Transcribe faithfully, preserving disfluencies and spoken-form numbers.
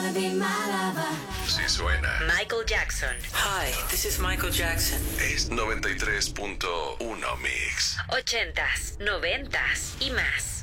Si suena. Michael Jackson. Hi, this is Michael Jackson. Es noventa y tres punto uno Mix. Ochentas, noventas y más.